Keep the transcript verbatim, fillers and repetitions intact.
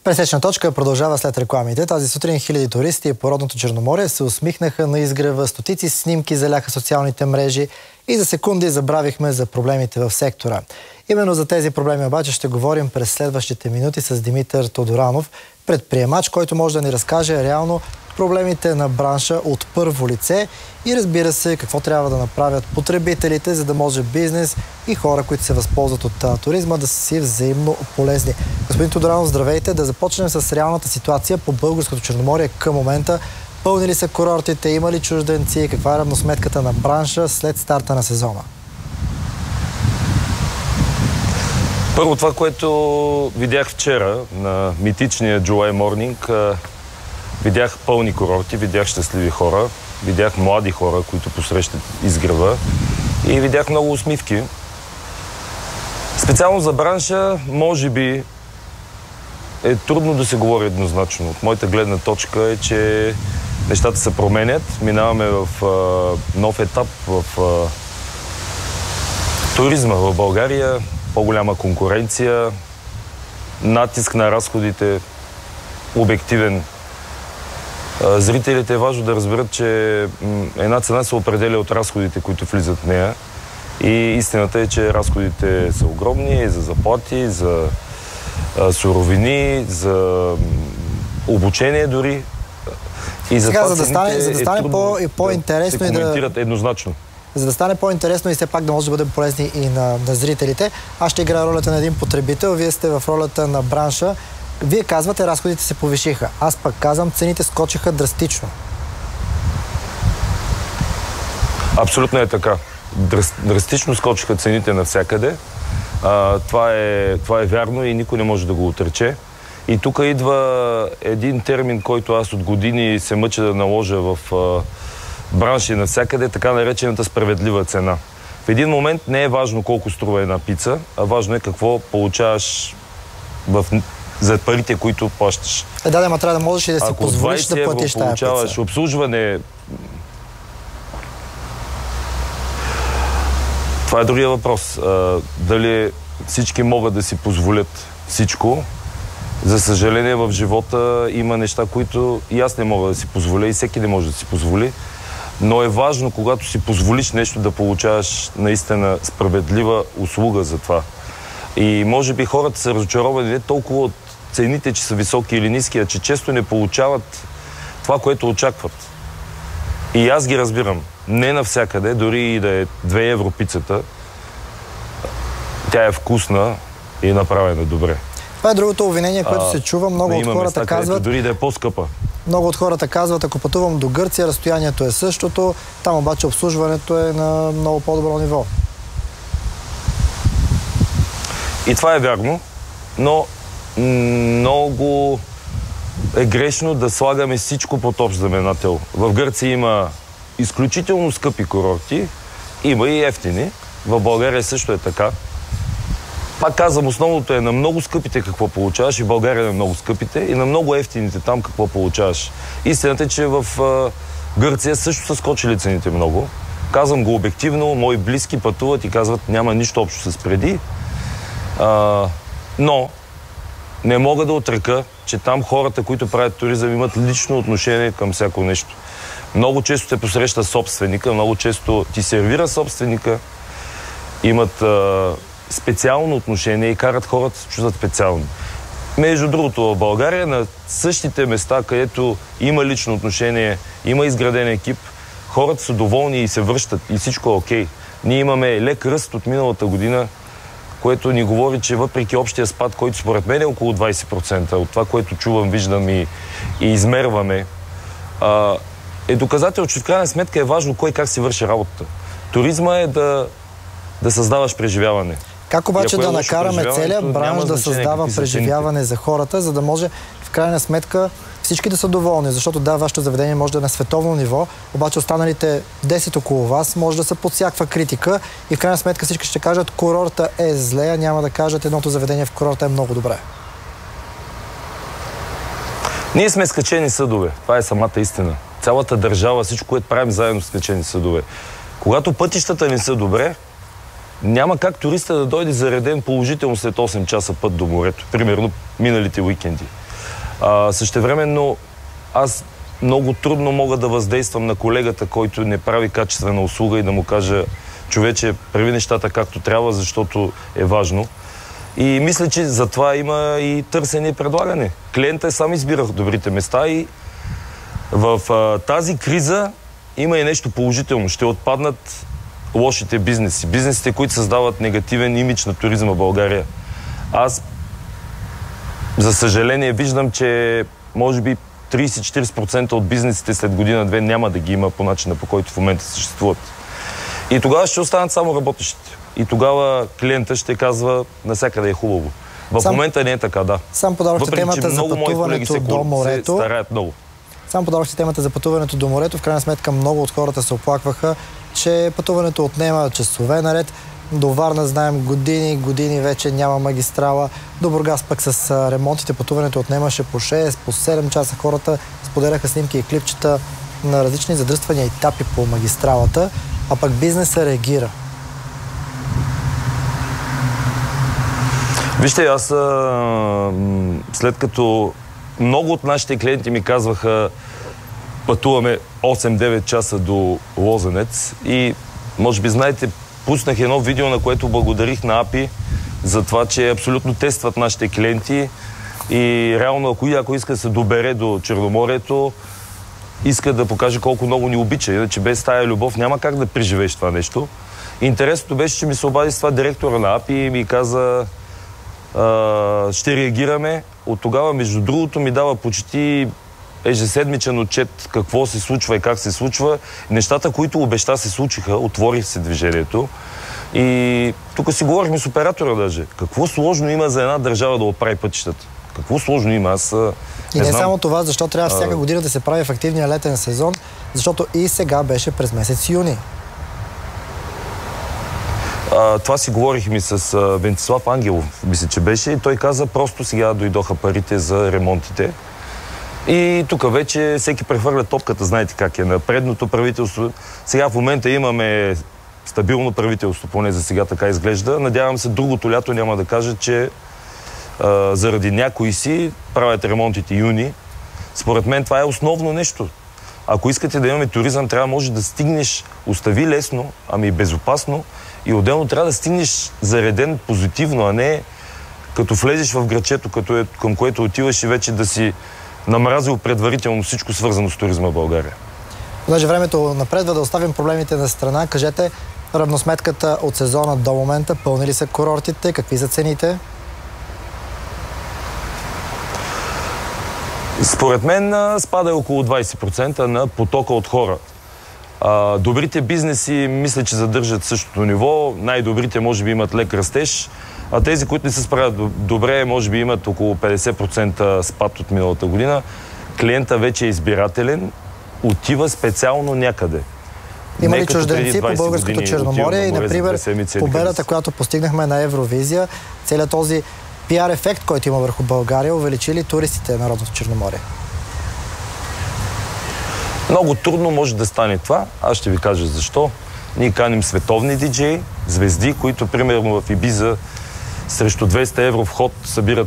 Пресечна точка продължава след рекламите. Тази сутрин хиляди туристи по родното Черноморие се усмихнаха на изгрева, стотици снимки заляха социалните мрежи и за секунди забравихме за проблемите в сектора. Именно за тези проблеми обаче ще говорим през следващите минути с Димитър Тодоранов, предприемач, който може да ни разкаже реално проблемите на бранша от първо лице и разбира се какво трябва да направят потребителите, за да може бизнес и хора, които се възползват от туризма, да са си взаимно полезни. Господин Тодоранов, здравейте! Да започнем с реалната ситуация по българското Черноморие към момента. Пълни ли са курортите, има ли чужденци, каква е равносметката на бранша след старта на сезона? Първо това, което видях вчера на митичния July Morning, видях пълни курорти, видях щастливи хора, видях млади хора, които посрещат изгрева и видях много усмивки. Специално за бранша, може би е трудно да се говори еднозначно. От моята гледна точка е, че нещата се променят. Минаваме в а, нов етап в а, туризма в България, по-голяма конкуренция, натиск на разходите, обективен. Зрителите е важно да разберат, че една цена се определя от разходите, които влизат в нея. И истината е, че разходите са огромни за заплати, за суровини, за обучение дори. И за Сега, това за да стане, за да стане е по, и по-интересно да и се коментират да... еднозначно. За да стане по-интересно и все пак да може да бъдем полезни и на, на зрителите, аз ще играя ролята на един потребител, вие сте в ролята на бранша. Вие казвате, разходите се повишиха. Аз пък казвам, цените скочиха драстично. Абсолютно е така. Драстично скочиха цените навсякъде. А, това, е, това е вярно и никой не може да го отрече. И тук идва един термин, който аз от години се мъча да наложа в а, бранши навсякъде, така наречената справедлива цена. В един момент не е важно колко струва една пица, а важно е какво получаваш в за парите, които плащаш. Е, да, да, ма трябва да можеш и да си Ако позволиш да платиш тая пица. Ако получаваш обслужване, това е другия въпрос. А, дали всички могат да си позволят всичко? За съжаление, в живота има неща, които и аз не мога да си позволя, и всеки не може да си позволи. Но е важно, когато си позволиш нещо, да получаваш наистина справедлива услуга за това. И може би хората са разочаровани не толкова от цените, че са високи или ниски, а че често не получават това, което очакват. И аз ги разбирам. Не навсякъде, дори и да е две евро пицата, тя е вкусна и е направена добре. Това е другото обвинение, което а, се чува. Много от хората места, казват... Дори да е по-скъпа. Много от хората казват, ако пътувам до Гърция, разстоянието е същото, там обаче обслужването е на много по-добро ниво. И това е вярно, но много е грешно да слагаме всичко под общ знаменател. В Гърция има изключително скъпи курорти, има и ефтини. В България също е така. Пак казвам, основното е на много скъпите какво получаваш, и в България на много скъпите, и на много ефтините там какво получаваш. Истината е, че в а, Гърция също са скочили цените много. Казвам го обективно, мои близки пътуват и казват, няма нищо общо с преди. А, но не мога да отрека, че там хората, които правят туризъм, имат лично отношение към всяко нещо. Много често те посреща собственика, много често ти сервира собственика, имат а, специално отношение и карат хората да се чувстват специално. Между другото, в България на същите места, където има лично отношение, има изграден екип, хората са доволни и се връщат и всичко е окей. Ние имаме лек ръст от миналата година, което ни говори, че въпреки общия спад, който според мен е около двайсет процента от това, което чувам, виждам и, и измерваме, а, е доказател, че в крайна сметка е важно кой как си върши работата. Туризма е да, да създаваш преживяване. Как обаче да накараме целият бранш да създава преживяване за хората, за да може в крайна сметка всички да са доволни? Защото да, вашето заведение може да е на световно ниво, обаче останалите десет около вас може да са под всякаква критика и в крайна сметка всички ще кажат, курорта е зле, а няма да кажат, едното заведение в курорта е много добре. Ние сме скачени съдове. Това е самата истина. Цялата държава, всичко, което правим заедно с скачени съдове. Когато пътищата ни са добре, няма как туриста да дойде зареден положително след осем часа път до морето. Примерно миналите уикенди. А, същевременно аз много трудно мога да въздействам на колегата, който не прави качествена услуга и да му кажа: човече, прави нещата както трябва, защото е важно. И мисля, че затова има и търсене и предлагане. Клиентът сам избира добрите места и в а, тази криза има и нещо положително. Ще отпаднат лошите бизнеси. Бизнесите, които създават негативен имидж на туризма в България. Аз, за съжаление, виждам, че може би трийсет до четирийсет процента от бизнесите след година-две няма да ги има по начина, по който в момента съществуват. И тогава ще останат само работещите. И тогава клиента ще казва: навсякъде е хубаво. В Сам... момента не е така, да. Сам подавахте темата за пътуването до морето. Се стараят много. Сам подавахте темата за пътуването до морето. В крайна сметка много от хората се оплакваха, че пътуването отнема часове наред. До Варна знаем години, години вече няма магистрала. До Бургас пък с ремонтите пътуването отнемаше по шест, по седем часа. Хората споделяха снимки и клипчета на различни задръствания и етапи по магистралата, а пък бизнесът реагира. Вижте, аз а, след като много от нашите клиенти ми казваха: пътуваме осем-девет часа до Лозенец, и може би знаете, пуснах едно видео, на което благодарих на АПИ за това, че абсолютно тестват нашите клиенти и реално, ако, ако иска да се добере до Черноморието, иска да покаже колко много ни обича. Иначе без тая любов няма как да преживееш това нещо. Интересното беше, че ми се обади с това директора на АПИ и ми каза: а, ще реагираме. От тогава, между другото, ми дава почти ежеседмичен отчет какво се случва и как се случва. Нещата, които обеща, се случиха. Отвори се движението. И тук си говорихме с оператора даже. Какво сложно има за една държава да оправи пътищата? Какво сложно има? Аз не И не знам. само това, защо трябва всяка година да се прави в активния летен сезон, защото и сега беше през месец юни. А, това си говорихме с а, Венцислав Ангелов, мисля, че беше, и той каза: просто сега дойдоха парите за ремонтите. И тук вече всеки прехвърля топката, знаете как е, на предното правителство. Сега в момента имаме стабилно правителство, поне за сега така изглежда. Надявам се, другото лято няма да кажа, че а, заради някои си правят ремонтите юни. Според мен това е основно нещо. Ако искате да имаме туризъм, трябва може да стигнеш, остави лесно, ами безопасно, и отделно трябва да стигнеш зареден позитивно, а не като влезеш в градчето, като е, към което отиваш, и вече да си намразил предварително всичко свързано с туризма в България. Понеже времето напредва, да оставим проблемите на страна, кажете равносметката от сезона до момента. Пълни ли са курортите? Какви са цените? Според мен спада около двайсет процента на потока от хора. А, добрите бизнеси мисля, че задържат същото ниво. Най-добрите може би имат лек растеж, а тези, които не се справят добре, може би имат около петдесет процента спад от миналата година. Клиента вече е избирателен, отива специално някъде. Има ли чужденци по българското Черноморие и, например, победата, която постигнахме на Евровизия, целият този пиар ефект, който има върху България, увеличи ли туристите на родното Черноморие? Много трудно може да стане това. Аз ще ви кажа защо. Ние каним световни диджеи, звезди, които примерно в Ибиза срещу двеста евро вход събират